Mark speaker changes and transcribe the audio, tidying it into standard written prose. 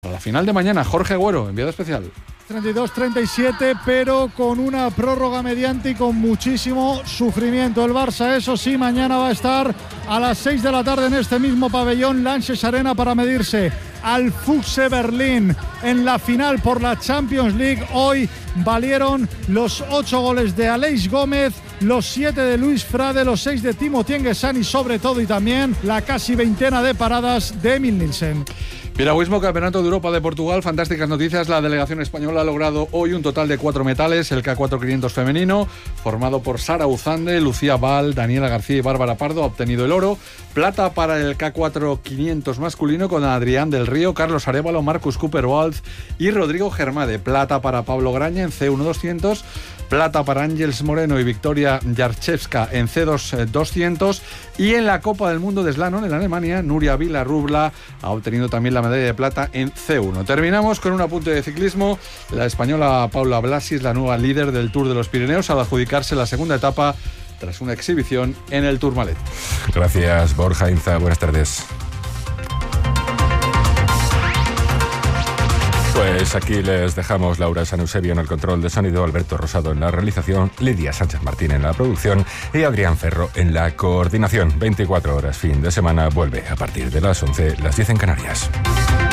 Speaker 1: Para la final de mañana, Jorge Agüero, enviado especial.
Speaker 2: 32-37, pero con una prórroga mediante y con muchísimo sufrimiento. El Barça, eso sí, mañana va a estar a las 6 de la tarde en este mismo pabellón Lanxess Arena para medirse al Füchse Berlín en la final por la Champions League. Hoy valieron los 8 goles de Aleix Gómez, los 7 de Luis Frade, los 6 de Timothy N'Guessan y sobre todo y también la casi veintena de paradas de Emil Nielsen.
Speaker 1: Piragüismo, Campeonato de Europa de Portugal, fantásticas noticias. La delegación española ha logrado hoy un total de 4 metales. El K4 500 femenino, formado por Sara Uzande, Lucía Val, Daniela García y Bárbara Pardo, ha obtenido el oro. Plata para el K4 500 masculino con Adrián del Río, Carlos Arévalo, Marcus Cooper-Walsh y Rodrigo Germade. Plata para Pablo Graña en C1 200. Plata para Ángels Moreno y Victoria Yarchevska en C2 200. Y en la Copa del Mundo de Slalom en Alemania, Nuria Vila-Rubla ha obtenido también la medalla de plata en C1. Terminamos con un apunte de ciclismo. La española Paula Blasi es la nueva líder del Tour de los Pirineos al adjudicarse la segunda etapa tras una exhibición en el Tourmalet.
Speaker 3: Gracias, Borja Inza. Buenas tardes. Pues aquí les dejamos. Laura San Eusebio en el control de sonido, Alberto Rosado en la realización, Lidia Sánchez Martín en la producción y Adrián Ferro en la coordinación. 24 horas fin de semana vuelve a partir de las 11, las 10 en Canarias.